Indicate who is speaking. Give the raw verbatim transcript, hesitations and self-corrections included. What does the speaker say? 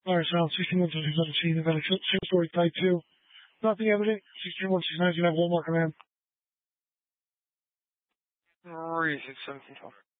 Speaker 1: Fire sound, sixteen one two six seven C, Nevada, same story, type two. Nothing evident, sixteen one six nine, you have Walmart command.
Speaker 2: three six seven twelve.